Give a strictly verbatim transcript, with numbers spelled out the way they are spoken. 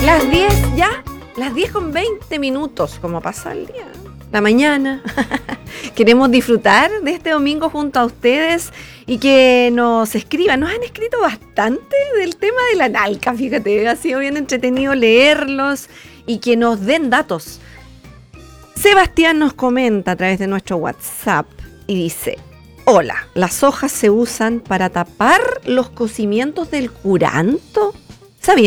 Las diez ya, las diez con veinte minutos, como pasa el día, la mañana. Queremos disfrutar de este domingo junto a ustedes y que nos escriban. Nos han escrito bastante del tema de la nalca, fíjate, ha sido bien entretenido leerlos y que nos den datos. Sebastián nos comenta a través de nuestro WhatsApp y dice: hola, ¿las hojas se usan para tapar los cocimientos del curanto?